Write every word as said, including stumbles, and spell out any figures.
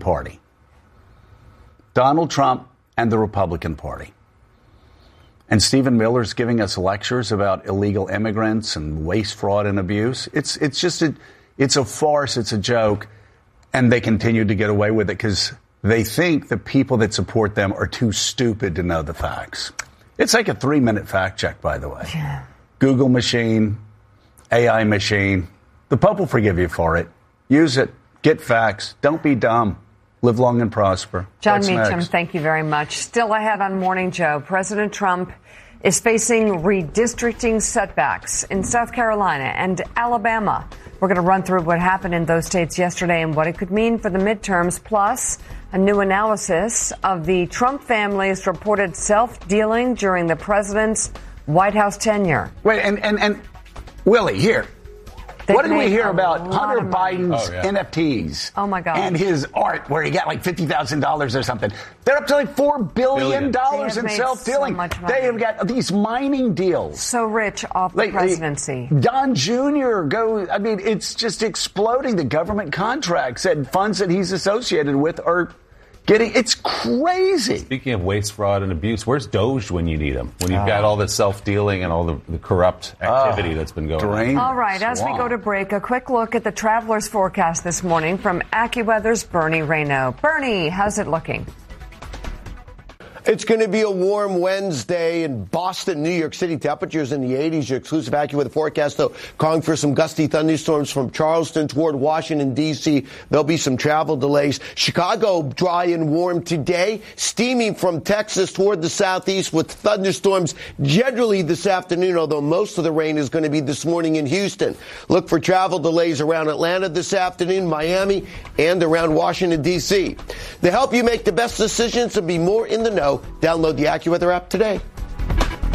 Party. Donald Trump and the Republican Party. And Stephen Miller's giving us lectures about illegal immigrants and waste, fraud, and abuse. It's it's just a, it's a farce. It's a joke. And they continue to get away with it because they think the people that support them are too stupid to know the facts. It's like a three-minute fact check, by the way. Yeah. Google machine, A I machine. The Pope will forgive you for it. Use it. Get facts. Don't be dumb. Live long and prosper. John What's Meacham, next? thank you very much. Still ahead on Morning Joe, President Trump is facing redistricting setbacks in South Carolina and Alabama. We're going to run through what happened in those states yesterday and what it could mean for the midterms, plus a new analysis of the Trump family's reported self-dealing during the president's White House tenure. Wait, and, and, and Willie, here. They've What did we made hear a about lot Hunter of money. Biden's Oh, yeah. N F Ts? Oh, my God. And his art, where he got like fifty thousand dollars or something. They're up to like four billion dollars They have in made self-dealing. so much money. They have got these mining deals. So rich off the Like, presidency. Don Junior goes, I mean, it's just exploding. The government contracts and funds that he's associated with are getting, it's crazy. Speaking of waste, fraud, and abuse, where's Doge when you need him? When you've got all the self-dealing and all the, the corrupt activity Oh, that's been going drain. on. All right, as we Swamp. go to break, a quick look at the traveler's forecast this morning from AccuWeather's Bernie Rayno. Bernie, how's it looking? It's going to be a warm Wednesday in Boston, New York City. Temperatures in the eighties. Your exclusive AccuWeather forecast, though, calling for some gusty thunderstorms from Charleston toward Washington, D C. There'll be some travel delays. Chicago, dry and warm today. Steaming from Texas toward the southeast with thunderstorms generally this afternoon, although most of the rain is going to be this morning in Houston. Look for travel delays around Atlanta this afternoon, Miami, and around Washington, D C. To help you make the best decisions and be more in the know, download the AccuWeather app today.